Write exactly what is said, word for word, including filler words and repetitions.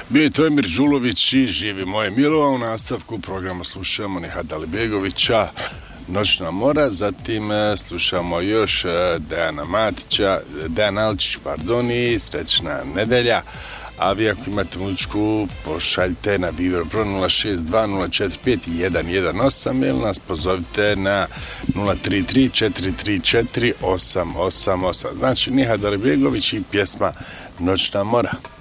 Bio je to Emir Đulović i Živi moje milo, a u nastavku programa slušamo Nihata Alibegovića, Noćna mora, zatim slušamo još Dejana Matića, Dejan Alčić, pardon, i Srećna nedelja. A vi ako imate muzičku, pošaljite na Viber broj nula šest dva nula četiri pet jedan jedan osam ili nas pozovite na nula tri tri četiri tri četiri osam osam osam. Znači Nihat Alibegović i pjesma Noćna mora.